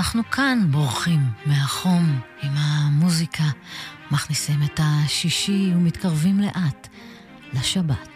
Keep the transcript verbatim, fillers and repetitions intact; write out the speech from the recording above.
אנחנו כאן בורחים מהחום עם המוזיקה, מכניסים את השישי ומתקרבים לאט לשבת.